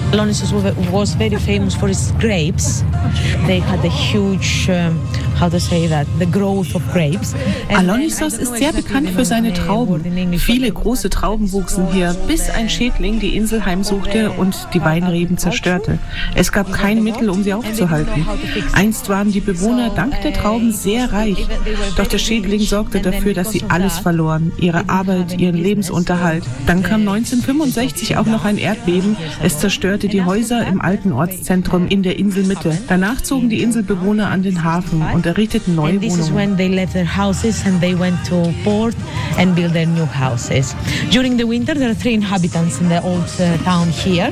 Alonisos was very famous for its grapes. They had a huge, the growth of grapes. Alonisos ist sehr bekannt für seine Trauben. Viele große Trauben wuchsen hier, bis ein Schädling die Insel heimsuchte und die Weinreben zerstörte. Es gab kein Mittel, um sie aufzuhalten. Einst waren die Bewohner dank der Trauben sehr reich. Doch der Schädling sorgte dafür, dass sie alles verloren. Ihre Arbeit, ihren Lebensunterhalt. Dann kam 1965 auch noch ein Erdbeben. Es zerstörte die Häuser im alten Ortszentrum in der Inselmitte. Danach zogen die Inselbewohner an den Hafen und errichteten neue Wohnungen. During the winter, there are 3 inhabitants in the old town here.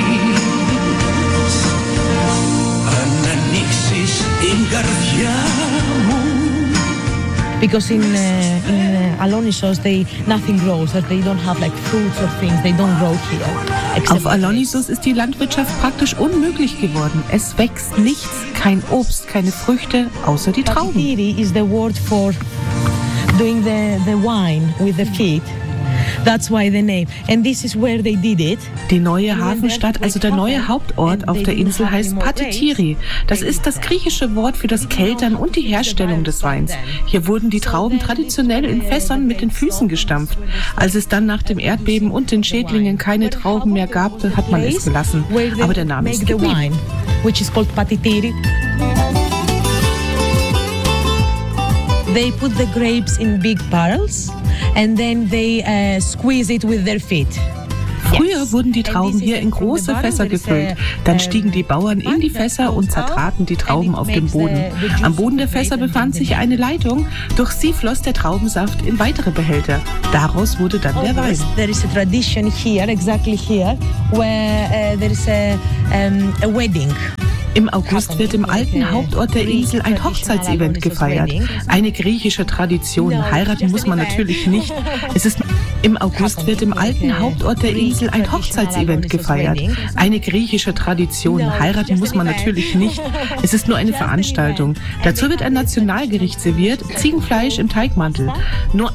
Because in Alonisos, nothing grows. They don't have like fruits or things. They don't grow here. Auf Alonisos ist die Landwirtschaft praktisch unmöglich geworden. Es wächst nichts, kein Obst, keine Früchte, außer die Trauben. Patitiri is the word for doing the wine with the feet. That's why the name. And this is where they did it. Die neue Hafenstadt, also der neue Hauptort auf der Insel, heißt Patitiri. Das ist das griechische Wort für das Keltern und die Herstellung des Weins. Hier wurden die Trauben traditionell in Fässern mit den Füßen gestampft. Als es dann nach dem Erdbeben und den Schädlingen keine Trauben mehr gab, hat man es gelassen. Aber der Name ist geblieben. Which is called Patitiri. They put the grapes in big barrels and then they squeeze it with their feet. Früher wurden die Trauben hier in große Fässer gefüllt. Dann stiegen die Bauern in die Fässer und zertraten die Trauben auf dem Boden. Am Boden der Fässer befand sich eine Leitung. Durch sie floss der Traubensaft in weitere Behälter. Daraus wurde dann der Wein. There is a tradition here, exactly here, where there is a wedding. Im August wird im alten Hauptort der Insel ein Hochzeitsevent gefeiert. Eine griechische Tradition. Heiraten muss man natürlich nicht. Im August wird im alten Hauptort der Insel ein Hochzeitsevent gefeiert. Eine griechische Tradition. Heiraten muss man natürlich nicht. Es ist nur eine Veranstaltung. Dazu wird ein Nationalgericht serviert, Ziegenfleisch im Teigmantel. Nur